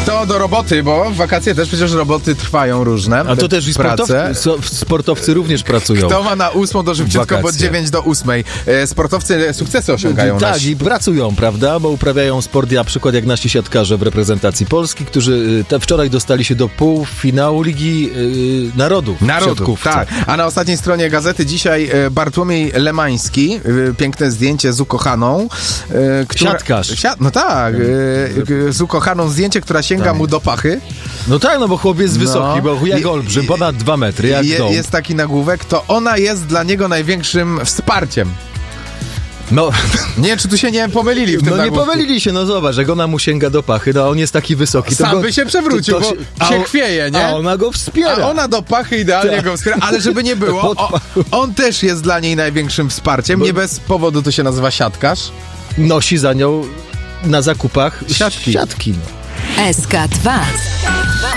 Kto do roboty, bo w wakacje też przecież roboty trwają różne. A to też i sportowcy również pracują. Kto ma na 8 to szybciutko, bo 9 do 8. Sportowcy sukcesy osiągają. Tak, i pracują, prawda? Bo uprawiają sport, na przykład jak nasi siatkarze w reprezentacji Polski, którzy wczoraj dostali się do półfinału Ligi Narodów. Tak. A na ostatniej stronie gazety dzisiaj Bartłomiej Lemański, piękne zdjęcie z ukochaną. Siatkarz. No tak, z ukochaną zdjęcie, która sięga mu do pachy. No tak, no bo chłop jest wysoki, bo jak olbrzym, ponad 2 metry, jak dom. Jest taki nagłówek, to ona jest dla niego największym wsparciem. No, nie wiem, czy tu się nie pomylili w tym nagłówku. Nie pomylili się, no zobacz, jak ona mu sięga do pachy, no on jest taki wysoki. Sam by się przewrócił, bo się chwieje, nie? A ona go wspiera. A ona do pachy idealnie go wspiera, ale żeby nie było, on też jest dla niej największym wsparciem, nie bez powodu to się nazywa siatkarz. Nosi za nią na zakupach siatki. SK2